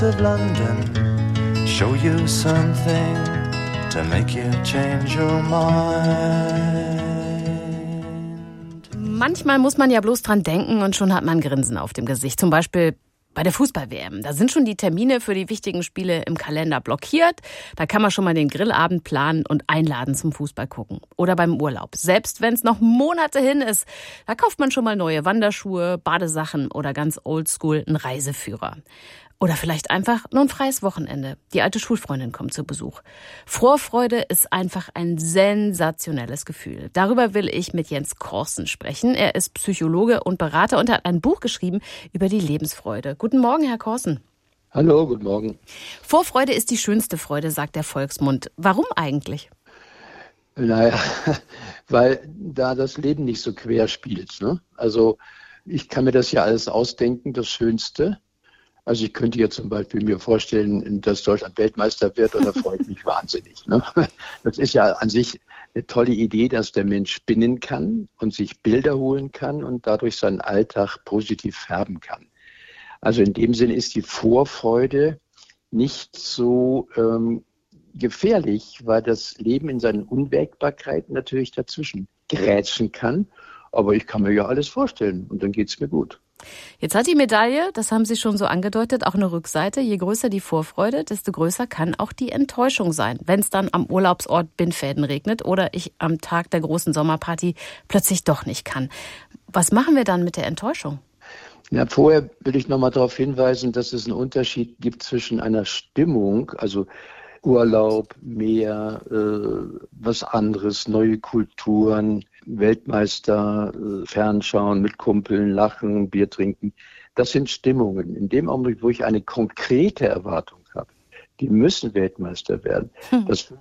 of London, show you something to make you change your mind. Manchmal muss man ja bloß dran denken und schon hat man ein Grinsen auf dem Gesicht. Zum Beispiel bei der Fußball-WM. Da sind schon die Termine für die wichtigen Spiele im Kalender blockiert. Da kann man schon mal den Grillabend planen und einladen zum Fußball gucken. Oder beim Urlaub. Selbst wenn es noch Monate hin ist, da kauft man schon mal neue Wanderschuhe, Badesachen oder ganz oldschool einen Reiseführer. Oder vielleicht einfach nur ein freies Wochenende. Die alte Schulfreundin kommt zu Besuch. Vorfreude ist einfach ein sensationelles Gefühl. Darüber will ich mit Jens Korsen sprechen. Er ist Psychologe und Berater und hat ein Buch geschrieben über die Lebensfreude. Guten Morgen, Herr Korsen. Hallo, guten Morgen. Vorfreude ist die schönste Freude, sagt der Volksmund. Warum eigentlich? Naja, weil da das Leben nicht so quer spielt, ne? Also ich kann mir das ja alles ausdenken, das Schönste. Also ich könnte jetzt zum Beispiel mir vorstellen, dass Deutschland Weltmeister wird, und da freue ich mich wahnsinnig. Ne? Das ist ja an sich eine tolle Idee, dass der Mensch spinnen kann und sich Bilder holen kann und dadurch seinen Alltag positiv färben kann. Also in dem Sinne ist die Vorfreude nicht so gefährlich, weil das Leben in seinen Unwägbarkeiten natürlich dazwischen grätschen kann. Aber ich kann mir ja alles vorstellen und dann geht es mir gut. Jetzt hat die Medaille, das haben Sie schon so angedeutet, auch eine Rückseite. Je größer die Vorfreude, desto größer kann auch die Enttäuschung sein, wenn es dann am Urlaubsort Bindfäden regnet oder ich am Tag der großen Sommerparty plötzlich doch nicht kann. Was machen wir dann mit der Enttäuschung? Ja, vorher will ich nochmal darauf hinweisen, dass es einen Unterschied gibt zwischen einer Stimmung, also Urlaub, Meer, was anderes, neue Kulturen, Weltmeister, Fernschauen, mit Kumpeln, lachen, Bier trinken. Das sind Stimmungen. In dem Augenblick, wo ich eine konkrete Erwartung habe, die müssen Weltmeister werden, das